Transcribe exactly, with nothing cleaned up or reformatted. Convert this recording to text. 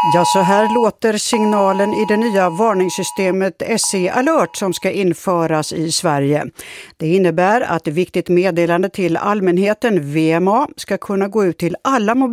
Ja, så här låter signalen i det nya varningssystemet S E Alert som ska införas i Sverige. Det innebär att viktigt meddelande till allmänheten, V M A, ska kunna gå ut till alla mobiler